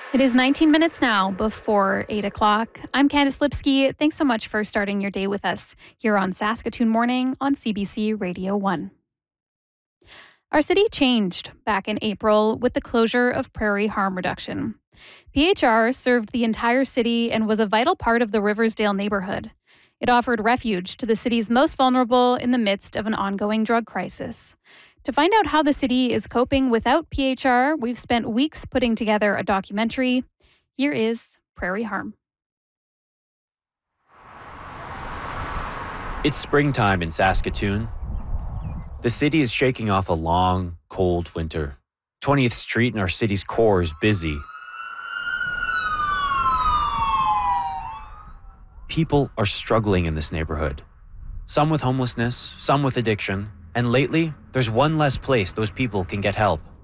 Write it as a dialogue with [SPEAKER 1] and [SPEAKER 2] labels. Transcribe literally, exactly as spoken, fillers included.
[SPEAKER 1] It is nineteen minutes now before eight o'clock. I'm Candice Lipsky. Thanks so much for starting your day with us here on Saskatoon Morning on C B C Radio one. Our city changed back in April with the closure of Prairie Harm Reduction. P H R served the entire city and was a vital part of the Riversdale neighborhood. It offered refuge to the city's most vulnerable in the midst of an ongoing drug crisis. To find out how the city is coping without P H R, we've spent weeks putting together a documentary. Here is Prairie Harm.
[SPEAKER 2] It's springtime in Saskatoon. The city is shaking off a long, cold winter. twentieth Street in our city's core is busy. People are struggling in this neighborhood. Some with homelessness, some with addiction, and lately, there's one less place those people can get help.